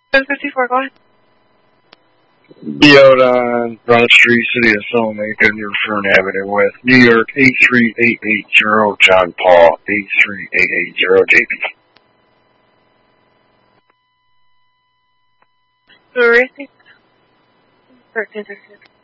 754, go ahead. Be out on Broad Street, City of Salamanca, near Fern Avenue, West New York, 83880, John Paul, 83880, JP. Who are you? 1336.